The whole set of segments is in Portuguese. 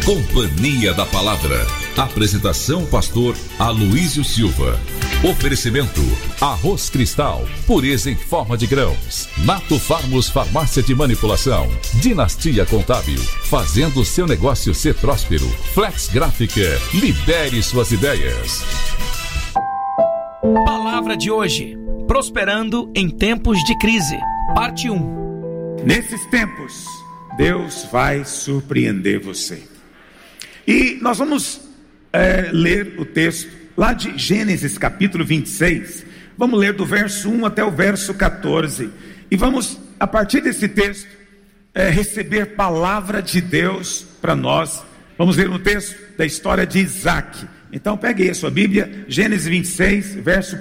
Companhia da Palavra. Apresentação pastor Aloísio Silva. Oferecimento: Arroz Cristal, pureza em forma de grãos. Nato Farmos Farmácia de Manipulação. Dinastia Contábil, fazendo seu negócio ser próspero. Flex Gráfica, libere suas ideias. Palavra de hoje: prosperando em tempos de crise, parte 1. Nesses tempos, Deus vai surpreender você. E nós vamos ler o texto lá de Gênesis capítulo 26. Vamos ler do verso 1 até o verso 14. E vamos, a partir desse texto, receber palavra de Deus para nós. Vamos ler um texto da história de Isaac. Então pegue aí a sua Bíblia, Gênesis 26, verso 1.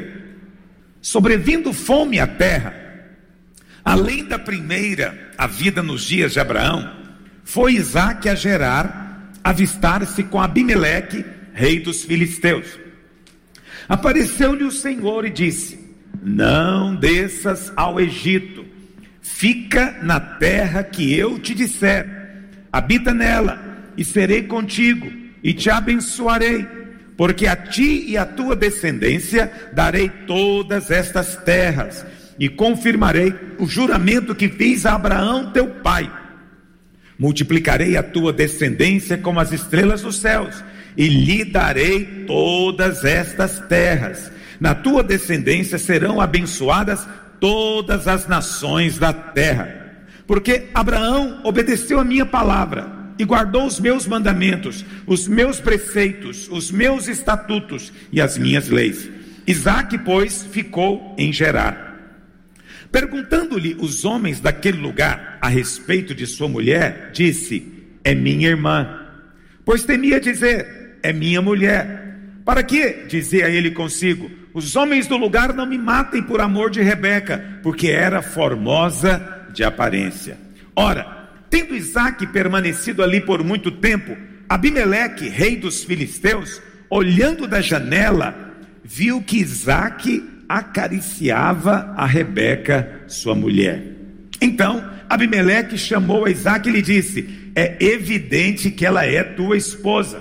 Sobrevindo fome à terra, além da primeira, a vida nos dias de Abraão, foi Isaac a Gerar, avistar-se com Abimeleque, rei dos filisteus. Apareceu-lhe o Senhor e disse: não desças ao Egito, fica na terra que eu te disser, habita nela, e serei contigo, e te abençoarei, porque a ti e à tua descendência darei todas estas terras, e confirmarei o juramento que fiz a Abraão teu pai. Multiplicarei a tua descendência como as estrelas dos céus, e lhe darei todas estas terras. Na tua descendência serão abençoadas todas as nações da terra. Porque Abraão obedeceu a minha palavra e guardou os meus mandamentos, os meus preceitos, os meus estatutos e as minhas leis. Isaque, pois, ficou em Gerar. Perguntando-lhe os homens daquele lugar a respeito de sua mulher, disse: é minha irmã. Pois temia dizer: é minha mulher. Para que, dizia ele consigo, os homens do lugar não me matem por amor de Rebeca, porque era formosa de aparência. Ora, tendo Isaque permanecido ali por muito tempo, Abimeleque, rei dos filisteus, olhando da janela, viu que Isaque acariciava a Rebeca, sua mulher. Então Abimeleque chamou a Isaque e lhe disse: é evidente que ela é tua esposa.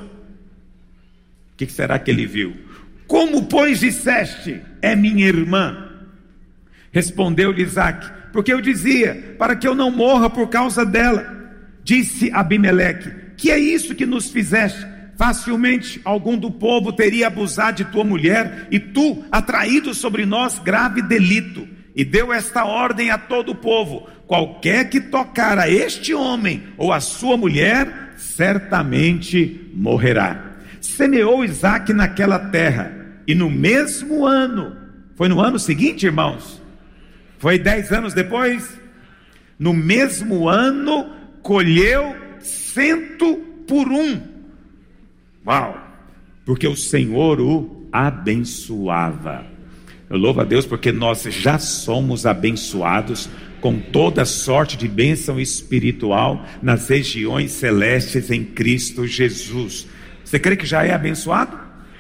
O que será que ele viu? Como, pois, disseste: é minha irmã? Respondeu-lhe Isaque: porque eu dizia, para que eu não morra por causa dela. Disse Abimeleque: que é isso que nos fizeste? Facilmente algum do povo teria abusado de tua mulher, e tu, atraído sobre nós grave delito. E deu esta ordem a todo o povo: qualquer que tocar a este homem ou a sua mulher, certamente morrerá. Semeou Isaque naquela terra, e no mesmo ano, foi no ano seguinte, irmãos? Foi 10 anos depois? No mesmo ano, colheu 100 por 1. Uau! Porque o Senhor o abençoava. Eu louvo a Deus porque nós já somos abençoados com toda sorte de bênção espiritual nas regiões celestes em Cristo Jesus. Você crê que já é abençoado?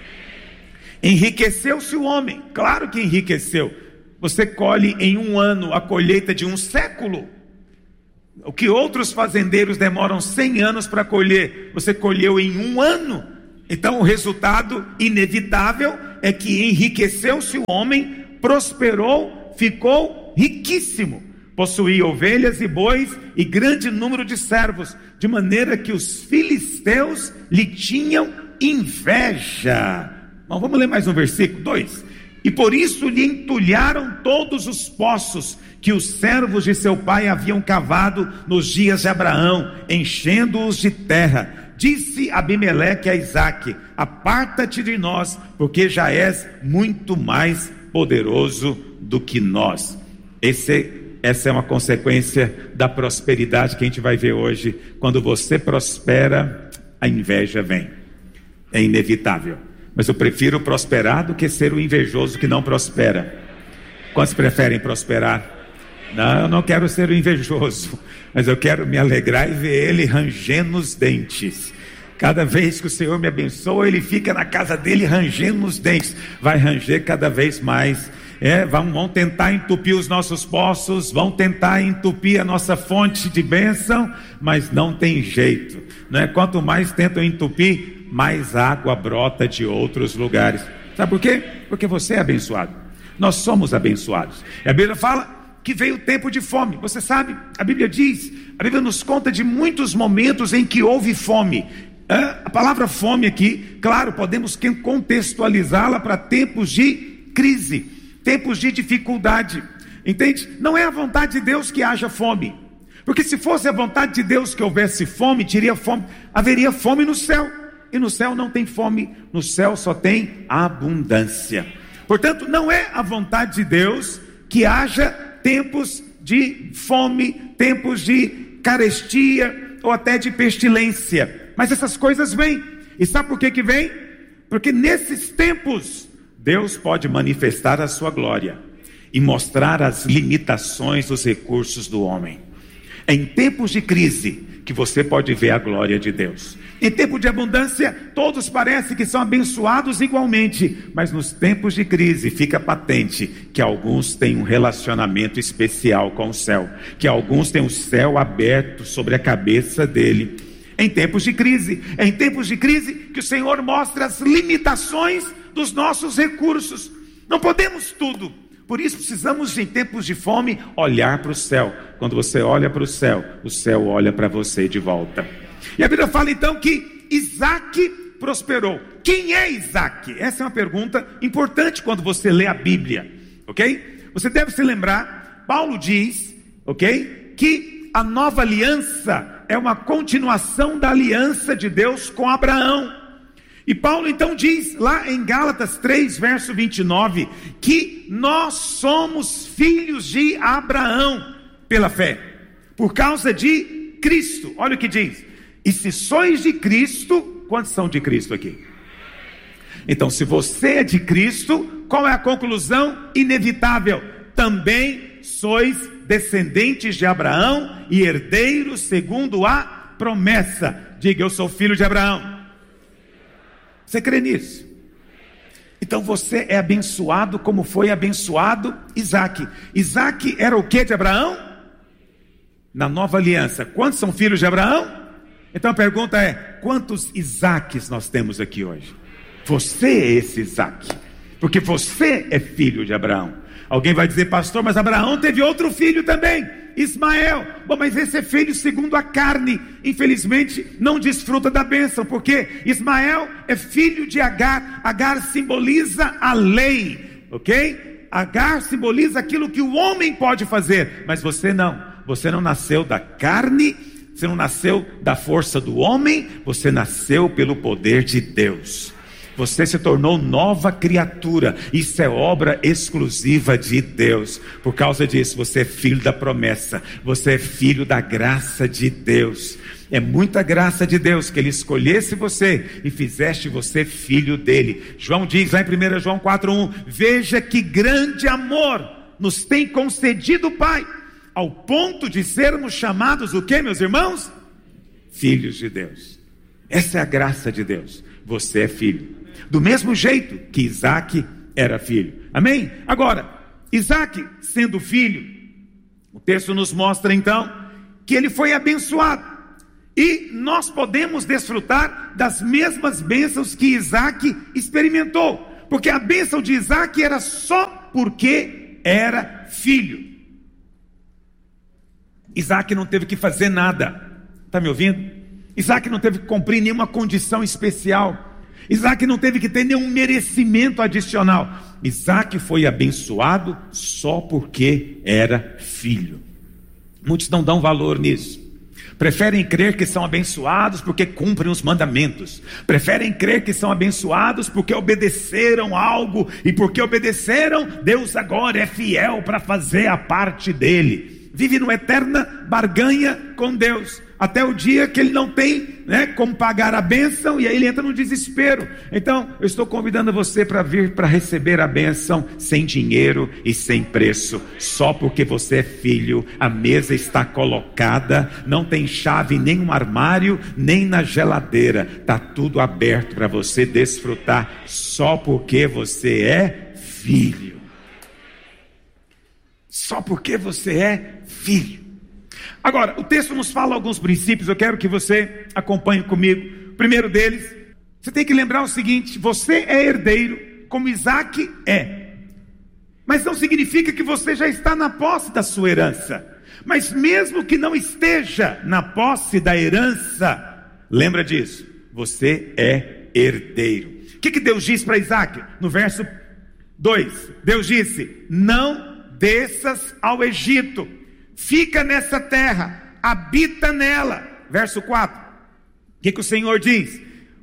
Enriqueceu-se o homem, claro que enriqueceu. Você colhe em um ano a colheita de um século. O que outros fazendeiros demoram 100 anos para colher, você colheu em um ano. Então o resultado inevitável é que enriqueceu-se o homem, prosperou, ficou riquíssimo, possuía ovelhas e bois e grande número de servos, de maneira que os filisteus lhe tinham inveja. Bom, vamos ler mais um versículo, 2. E por isso lhe entulharam todos os poços que os servos de seu pai haviam cavado nos dias de Abraão, enchendo-os de terra. Disse Abimeleque a Isaque: aparta-te de nós, porque já és muito mais poderoso do que nós. Essa é uma consequência da prosperidade que a gente vai ver hoje. Quando você prospera, a inveja vem. É inevitável. Mas eu prefiro prosperar do que ser o invejoso que não prospera. Quantos preferem prosperar? Não, eu não quero ser o invejoso, mas eu quero me alegrar e ver ele rangendo os dentes. Cada vez que o Senhor me abençoa, ele fica na casa dele rangendo os dentes. Vai ranger cada vez mais. Vão tentar entupir os nossos poços, vão tentar entupir a nossa fonte de bênção, mas não tem jeito, né? Quanto mais tentam entupir, mais água brota de outros lugares. Sabe por quê? Porque você é abençoado. Nós somos abençoados. E a Bíblia fala que veio o tempo de fome. Você sabe, a Bíblia nos conta de muitos momentos em que houve fome. A palavra fome aqui, claro, podemos contextualizá-la para tempos de crise, tempos de dificuldade, entende? Não é a vontade de Deus que haja fome, porque se fosse a vontade de Deus que houvesse fome, haveria fome no céu, e no céu não tem fome, no céu só tem abundância. Portanto, não é a vontade de Deus que haja tempos de fome, tempos de carestia ou até de pestilência, mas essas coisas vêm. E sabe por que vem? Porque nesses tempos Deus pode manifestar a sua glória e mostrar as limitações dos recursos do homem. É em tempos de crise que você pode ver a glória de Deus. Em tempo de abundância, todos parecem que são abençoados igualmente, mas nos tempos de crise fica patente que alguns têm um relacionamento especial com o céu, que alguns têm o céu aberto sobre a cabeça dele. É em tempos de crise que o Senhor mostra as limitações dos nossos recursos. Não podemos tudo. Por isso precisamos, em tempos de fome, olhar para o céu. Quando você olha para o céu olha para você de volta. E a Bíblia fala então que Isaac prosperou. Quem é Isaac? Essa é uma pergunta importante quando você lê a Bíblia, ok? Você deve se lembrar, Paulo diz, ok, que a nova aliança é uma continuação da aliança de Deus com Abraão. E Paulo então diz lá em Gálatas 3, verso 29, que nós somos filhos de Abraão pela fé, por causa de Cristo. Olha o que diz: e se sois de Cristo, quantos são de Cristo aqui? Então, se você é de Cristo, qual é a conclusão inevitável? Também sois descendentes de Abraão e herdeiros segundo a promessa. Diga: eu sou filho de Abraão. Você crê nisso? Então você é abençoado como foi abençoado Isaac. Isaac era o que de Abraão? Na nova aliança, quantos são filhos de Abraão? Então a pergunta é: quantos Isaques nós temos aqui hoje? Você é esse Isaac, porque você é filho de Abraão. Alguém vai dizer: pastor, mas Abraão teve outro filho também, Ismael. Bom, mas esse é filho segundo a carne. Infelizmente não desfruta da bênção, porque Ismael é filho de Agar. Agar simboliza a lei, ok? Agar simboliza aquilo que o homem pode fazer, mas você não. Você não nasceu da carne, você não nasceu da força do homem, você nasceu pelo poder de Deus. Você se tornou nova criatura. Isso é obra exclusiva de Deus. Por causa disso, você é filho da promessa. Você é filho da graça de Deus. É muita graça de Deus que Ele escolhesse você e fizeste você filho dele. João diz lá em 1 João 4:1: veja que grande amor nos tem concedido o Pai, ao ponto de sermos chamados o quê, meus irmãos? Filhos de Deus. Essa é a graça de Deus. Você é filho, do mesmo jeito que Isaac era filho. Amém? Agora, Isaac sendo filho, o texto nos mostra então que ele foi abençoado, e nós podemos desfrutar das mesmas bênçãos que Isaac experimentou, porque a bênção de Isaac era só porque era filho. Isaac não teve que fazer nada. Está me ouvindo? Isaac não teve que cumprir nenhuma condição especial. Isaac não teve que ter nenhum merecimento adicional. Isaac foi abençoado só porque era filho. Muitos não dão valor nisso. Preferem crer que são abençoados porque cumprem os mandamentos. Preferem crer que são abençoados porque obedeceram algo. E porque obedeceram, Deus agora é fiel para fazer a parte dele. Vive numa eterna barganha com Deus, até o dia que ele não tem, como pagar a bênção, e aí ele entra no desespero. Então eu estou convidando você para vir para receber a bênção sem dinheiro e sem preço, só porque você é filho. A mesa está colocada, não tem chave nem no armário, nem na geladeira, está tudo aberto para você desfrutar, só porque você é filho. só porque você é filho. Agora, o texto nos fala alguns princípios, eu quero que você acompanhe comigo. O primeiro deles, você tem que lembrar o seguinte: você é herdeiro, como Isaac é. Mas não significa que você já está na posse da sua herança. Mas mesmo que não esteja na posse da herança, lembra disso, você é herdeiro. O que Deus diz para Isaac? No verso 2, Deus disse: não desças ao Egito, fica nessa terra, habita nela. Verso 4, o que o Senhor diz?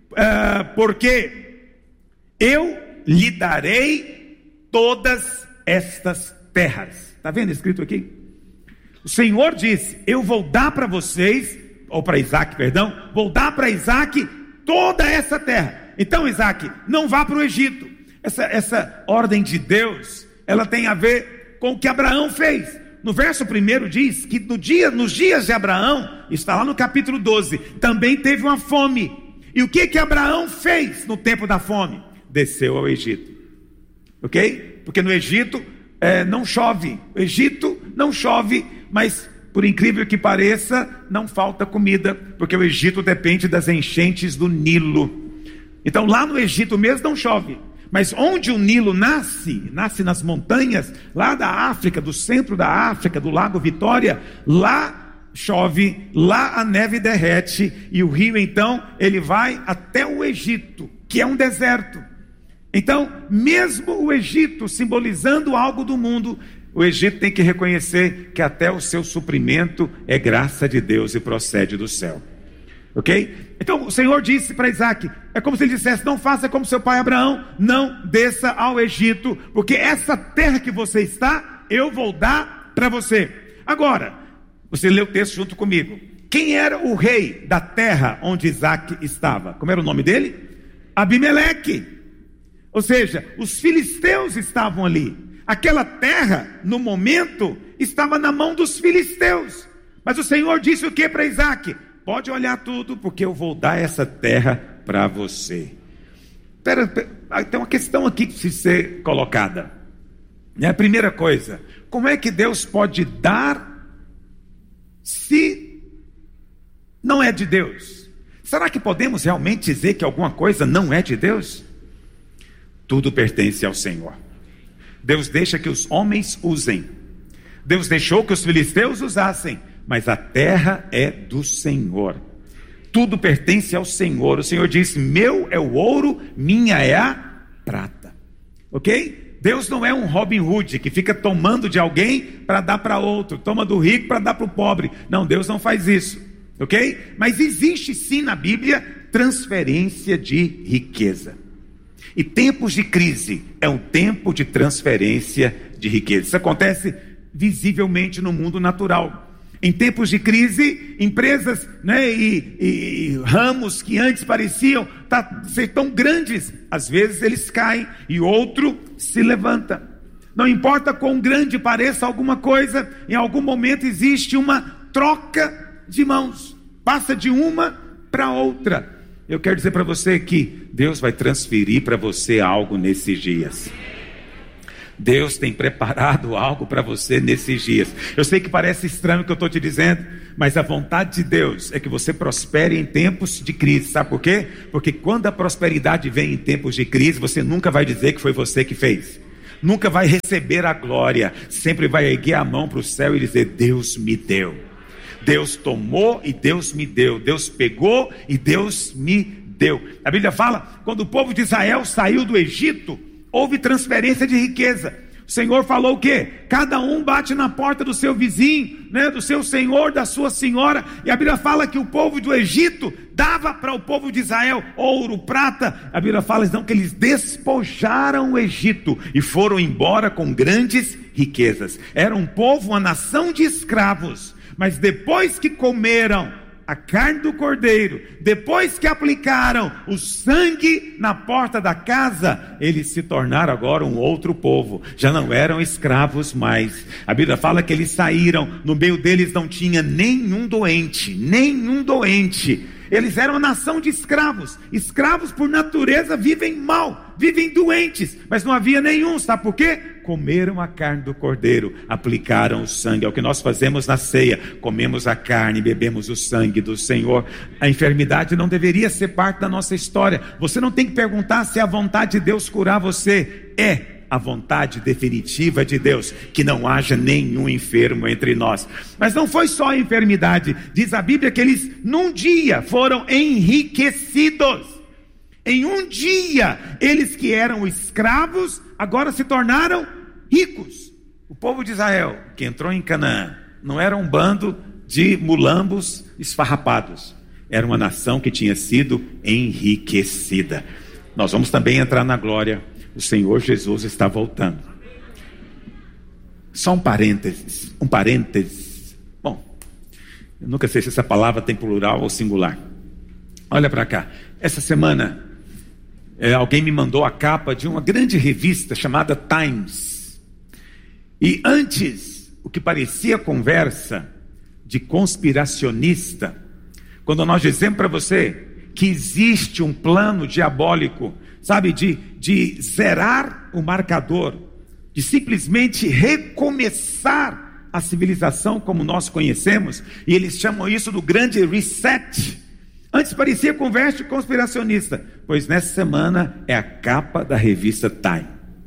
Porque eu lhe darei todas estas terras. Está vendo escrito aqui? O Senhor disse: eu vou dar para vocês, ou para Isaac, perdão, vou dar para Isaac toda essa terra. Então, Isaac, não vá para o Egito. Essa ordem de Deus, ela tem a ver com o que Abraão fez. No verso 1 diz que nos dias de Abraão, está lá no capítulo 12, também teve uma fome. E o que Abraão fez no tempo da fome? Desceu ao Egito. Ok? Porque no Egito não chove. O Egito não chove, mas por incrível que pareça, não falta comida, porque o Egito depende das enchentes do Nilo. Então lá no Egito mesmo não chove. Mas onde o Nilo nasce nas montanhas, lá da África, do centro da África, do Lago Vitória, lá chove, lá a neve derrete, e o rio então, ele vai até o Egito, que é um deserto. Então, mesmo o Egito simbolizando algo do mundo, o Egito tem que reconhecer que até o seu suprimento é graça de Deus e procede do céu. Ok? Então o Senhor disse para Isaac, é como se ele dissesse: não faça como seu pai Abraão, não desça ao Egito, porque essa terra que você está, eu vou dar para você. Agora, você lê o texto junto comigo. Quem era o rei da terra onde Isaac estava? Como era o nome dele? Abimeleque. Ou seja, os filisteus estavam ali. Aquela terra, no momento, estava na mão dos filisteus. Mas o Senhor disse o que para Isaac? Pode olhar tudo, porque eu vou dar essa terra para você. Tem uma questão aqui que precisa ser colocada. A primeira coisa: como é que Deus pode dar se não é de Deus? Será que podemos realmente dizer que alguma coisa não é de Deus? Tudo pertence ao Senhor. Deus deixa que os homens usem. Deus deixou que os filisteus usassem. Mas a terra é do Senhor. Tudo pertence ao Senhor. O Senhor disse: meu é o ouro, minha é a prata. Ok? Deus não é um Robin Hood que fica tomando de alguém para dar para outro. Toma do rico para dar para o pobre. Não, Deus não faz isso. Ok? Mas existe sim na Bíblia transferência de riqueza. E tempos de crise é um tempo de transferência de riqueza. Isso acontece visivelmente no mundo natural. Em tempos de crise, empresas, e ramos que antes pareciam ser tão grandes, às vezes eles caem e outro se levanta. Não importa quão grande pareça alguma coisa, em algum momento existe uma troca de mãos, passa de uma para outra. Eu quero dizer para você que Deus vai transferir para você algo nesses dias. Deus tem preparado algo para você nesses dias. Eu sei que parece estranho o que eu estou te dizendo, mas a vontade de Deus é que você prospere em tempos de crise. Sabe por quê? Porque quando a prosperidade vem em tempos de crise, você nunca vai dizer que foi você que fez. Nunca vai receber a glória. Sempre vai erguer a mão para o céu e dizer: Deus me deu. Deus tomou e Deus me deu. Deus pegou e Deus me deu. A Bíblia fala, quando o povo de Israel saiu do Egito, houve transferência de riqueza. O Senhor falou o quê? Cada um bate na porta do seu vizinho, do seu senhor, da sua senhora. E a Bíblia fala que o povo do Egito dava para o povo de Israel ouro, prata. A Bíblia fala então que eles despojaram o Egito e foram embora com grandes riquezas. Era um povo, uma nação de escravos. Mas depois que comeram a carne do cordeiro, depois que aplicaram o sangue na porta da casa, eles se tornaram agora um outro povo. Já não eram escravos mais. A Bíblia fala que eles saíram, no meio deles não tinha nenhum doente. Eles eram uma nação de escravos. Escravos por natureza vivem mal, vivem doentes, mas não havia nenhum, sabe por quê? Comeram a carne do cordeiro, aplicaram o sangue. É o que nós fazemos na ceia, comemos a carne, bebemos o sangue do Senhor. A enfermidade não deveria ser parte da nossa história. Você não tem que perguntar se é a vontade de Deus curar você. É a vontade definitiva de Deus que não haja nenhum enfermo entre nós. Mas não foi só a enfermidade. Diz a Bíblia que eles num dia foram enriquecidos. Em um dia, eles que eram escravos agora se tornaram ricos. O povo de Israel que entrou em Canaã não era um bando de mulambos esfarrapados, era uma nação que tinha sido enriquecida. Nós vamos também entrar na glória. O Senhor Jesus está voltando. Só um parênteses. Bom, eu nunca sei se essa palavra tem plural ou singular. Olha para cá. Essa semana alguém me mandou a capa de uma grande revista chamada Times. E antes, o que parecia conversa de conspiracionista, quando nós dizemos para você que existe um plano diabólico, sabe, de zerar o marcador, de simplesmente recomeçar a civilização como nós conhecemos, e eles chamam isso do grande reset. Antes parecia conversa conspiracionista, pois nessa semana é a capa da revista Time.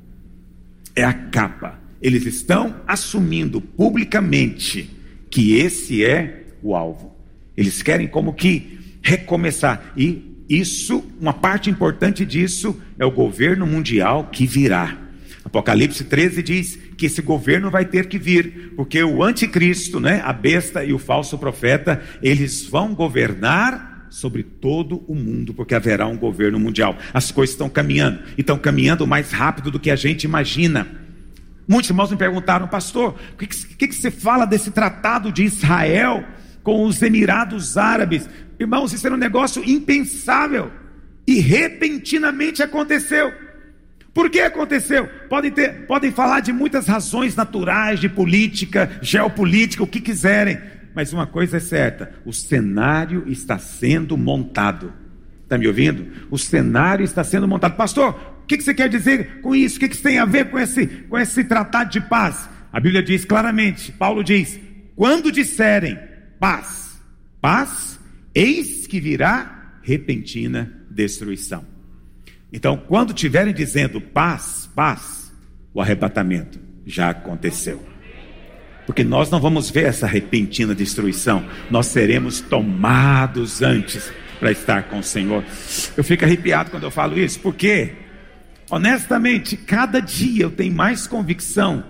É a capa. Eles estão assumindo publicamente que esse é o alvo. Eles querem como que recomeçar. E isso, uma parte importante disso é o governo mundial que virá. Apocalipse 13 diz que esse governo vai ter que vir, porque o anticristo, a besta e o falso profeta, eles vão governar sobre todo o mundo, porque haverá um governo mundial. As coisas estão caminhando, e estão caminhando mais rápido do que a gente imagina. Muitos irmãos me perguntaram: pastor, o que você fala desse tratado de Israel com os Emirados Árabes? Irmãos, isso era um negócio impensável, e repentinamente aconteceu. Por que aconteceu? Podem falar de muitas razões naturais, de política, geopolítica, o que quiserem, mas uma coisa é certa: o cenário está sendo montado. Está me ouvindo? O cenário está sendo montado. Pastor, o que você quer dizer com isso? O que isso tem a ver com esse tratado de paz? A Bíblia diz claramente, Paulo diz: quando disserem paz, paz, eis que virá repentina destruição. Então, quando estiverem dizendo paz, paz, o arrebatamento já aconteceu. Porque nós não vamos ver essa repentina destruição, nós seremos tomados antes para estar com o Senhor. Eu fico arrepiado quando eu falo isso, porque, honestamente, cada dia eu tenho mais convicção,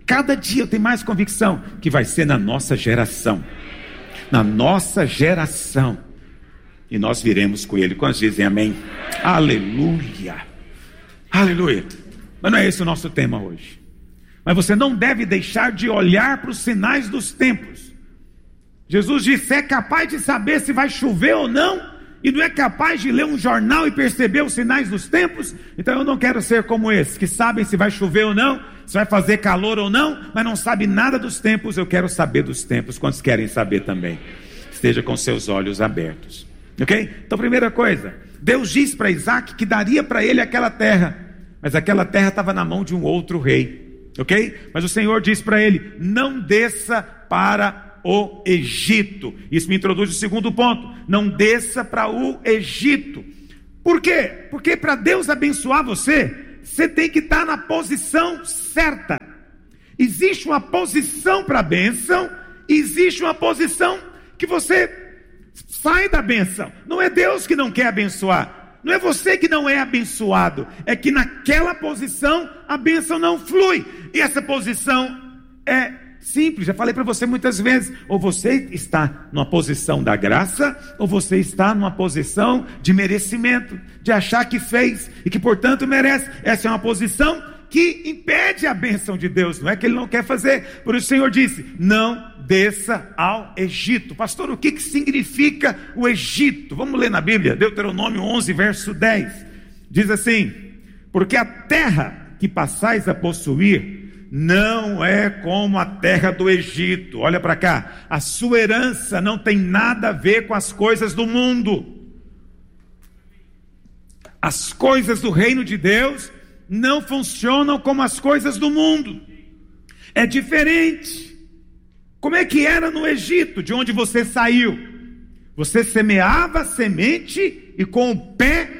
que vai ser na nossa geração. Na nossa geração. E nós viremos com Ele. Quantos dizem amém? Aleluia. Aleluia. Mas não é esse o nosso tema hoje. Mas você não deve deixar de olhar para os sinais dos tempos. Jesus disse: é capaz de saber se vai chover ou não, e não é capaz de ler um jornal e perceber os sinais dos tempos? Então eu não quero ser como esses, que sabem se vai chover ou não, se vai fazer calor ou não, mas não sabe nada dos tempos. Eu quero saber dos tempos. Quantos querem saber também? Esteja com seus olhos abertos. Ok? Então, primeira coisa, Deus disse para Isaac que daria para ele aquela terra, mas aquela terra estava na mão de um outro rei. Ok? Mas o Senhor disse para ele: não desça para o Egito. Isso me introduz o segundo ponto: não desça para o Egito. Por quê? Porque para Deus abençoar você tem que estar na posição certa. Existe uma posição para a bênção, existe uma posição que você sai da bênção. Não é Deus que não quer abençoar, não é você que não é abençoado, é que naquela posição a bênção não flui. E essa posição é simples, já falei para você muitas vezes: ou você está numa posição da graça, ou você está numa posição de merecimento, de achar que fez e que portanto merece. Essa é uma posição que impede a bênção de Deus, não é que Ele não quer fazer. Por isso o Senhor disse: não desça ao Egito. Pastor, o que significa o Egito? Vamos ler na Bíblia, Deuteronômio 11, verso 10, diz assim: porque a terra que passais a possuir não é como a terra do Egito. Olha para cá, a sua herança não tem nada a ver com as coisas do mundo. As coisas do reino de Deus não funcionam como as coisas do mundo. É diferente. Como é que era no Egito, de onde você saiu? Você semeava a semente e com o pé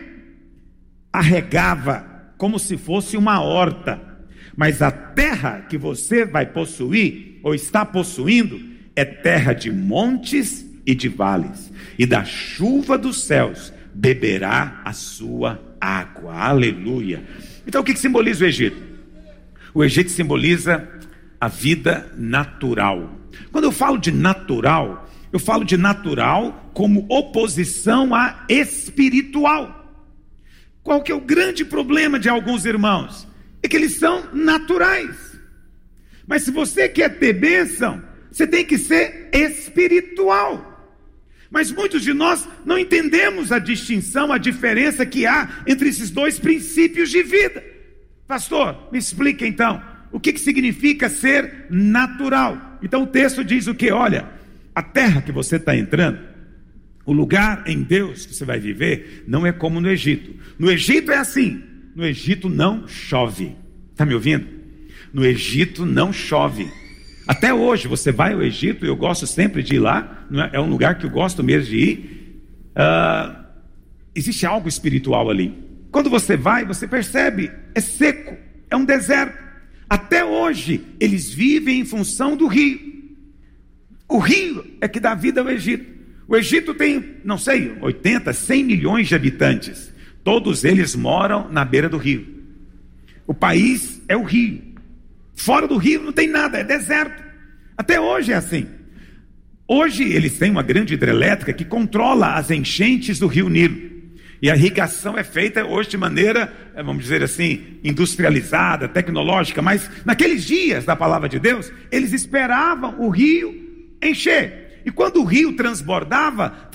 arregava, como se fosse uma horta. Mas a terra que você vai possuir, ou está possuindo, é terra de montes e de vales, e da chuva dos céus beberá a sua água. Aleluia. Então o que simboliza o Egito? O Egito simboliza a vida natural. Quando eu falo de natural, eu falo de natural como oposição a espiritual. Qual que é o grande problema de alguns irmãos? É que eles são naturais. Mas se você quer ter bênção, você tem que ser espiritual. Mas muitos de nós não entendemos a distinção, a diferença que há entre esses dois princípios de vida. Pastor, me explica então, o que significa ser natural? Então o texto diz o quê? Olha, a terra que você está entrando, o lugar em Deus que você vai viver, não é como no Egito. No Egito é assim, no Egito não chove. Está me ouvindo? No Egito não chove. Até hoje você vai ao Egito, eu gosto sempre de ir lá, é um lugar que eu gosto mesmo de ir. Existe algo espiritual ali. Quando você vai, você percebe, é seco, é um deserto. Até hoje eles vivem em função do rio. O rio é que dá vida ao Egito. O Egito tem, não sei, 80, 100 milhões de habitantes. Todos eles moram na beira do rio. O país é o rio. Fora do rio não tem nada, é deserto. Até hoje é assim. Hoje eles têm uma grande hidrelétrica que controla as enchentes do rio Nilo. E a irrigação é feita hoje de maneira, vamos dizer assim, industrializada, tecnológica. Mas naqueles dias da palavra de Deus, eles esperavam o rio encher. E quando o rio transbordava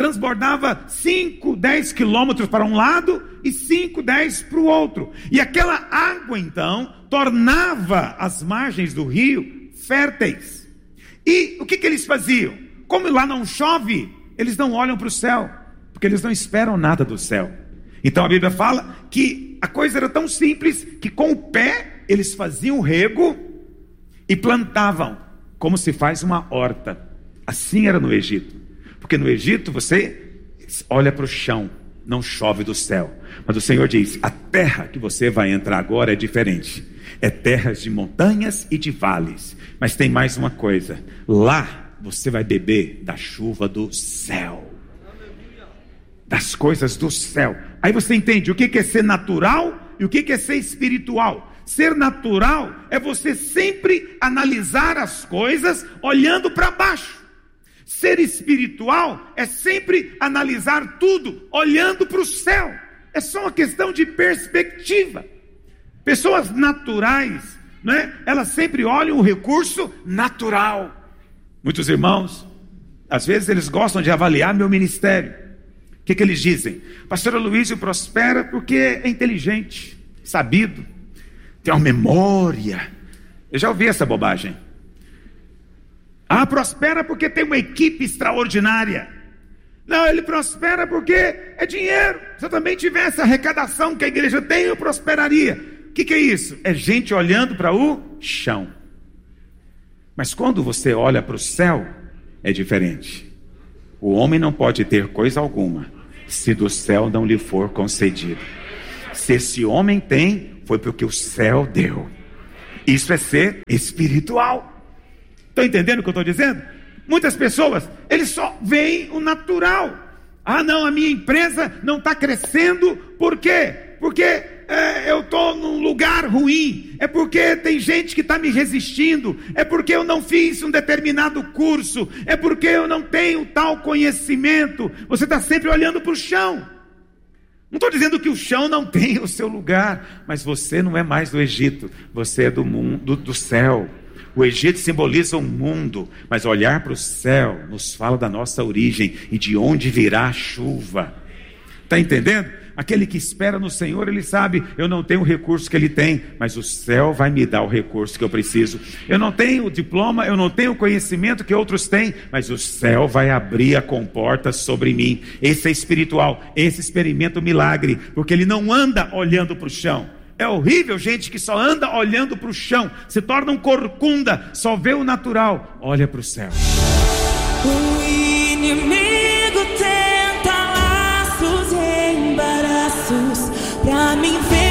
5, 10 quilômetros para um lado e 5, 10 para o outro. E aquela água então tornava as margens do rio férteis. E o que eles faziam? Como lá não chove, eles não olham para o céu, porque eles não esperam nada do céu. Então a Bíblia fala que a coisa era tão simples que com o pé eles faziam rego e plantavam, como se faz uma horta. Assim era no Egito. Porque no Egito você olha para o chão, não chove do céu. Mas o Senhor diz, a terra que você vai entrar agora é diferente. É terras de montanhas e de vales. Mas tem mais uma coisa. Lá você vai beber da chuva do céu. Das coisas do céu. Aí você entende o que é ser natural e o que é ser espiritual. Ser natural é você sempre analisar as coisas olhando para baixo. Ser espiritual é sempre analisar tudo olhando para o céu. É só uma questão de perspectiva. Pessoas naturais, né? Elas sempre olham o recurso natural. Muitos irmãos, às vezes eles gostam de avaliar meu ministério. O que eles dizem? Pastor Aloísio prospera porque é inteligente, sabido, tem uma memória. Eu já ouvi essa bobagem. Prospera porque tem uma equipe extraordinária. Não, ele prospera porque é dinheiro. Se eu também tivesse a arrecadação que a igreja tem, eu prosperaria. O que é isso? É gente olhando para o chão. Mas quando você olha para o céu, é diferente. O homem não pode ter coisa alguma se do céu não lhe for concedido. Se esse homem tem, foi porque o céu deu. Isso é ser espiritual. Estão entendendo o que eu estou dizendo? Muitas pessoas, eles só veem o natural. Não, a minha empresa não está crescendo. Por quê? Porque eu estou num lugar ruim. É porque tem gente que está me resistindo. É porque eu não fiz um determinado curso. É porque eu não tenho tal conhecimento. Você está sempre olhando para o chão. Não estou dizendo que o chão não tem o seu lugar, mas você não é mais do Egito. Você é do mundo, do céu. O Egito simboliza um mundo, mas olhar para o céu nos fala da nossa origem e de onde virá a chuva. Está entendendo? Aquele que espera no Senhor, ele sabe, eu não tenho o recurso que ele tem, mas o céu vai me dar o recurso que eu preciso. Eu não tenho o diploma, eu não tenho o conhecimento que outros têm, mas o céu vai abrir a comporta sobre mim. Esse é espiritual, esse experimenta o milagre, porque ele não anda olhando para o chão. É horrível gente que só anda olhando para o chão, se torna um corcunda, só vê o natural, olha para o céu. O inimigo tenta laços e embaraços pra mim ver